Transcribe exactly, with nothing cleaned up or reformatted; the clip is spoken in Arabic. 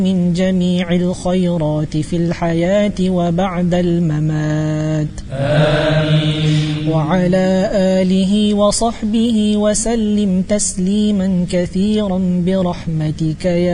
من جميع الخيرات في الحياة وبعد الممات. آمين. وعلى آله وصحبه وسلم تسليما كثيرا برحمتك يا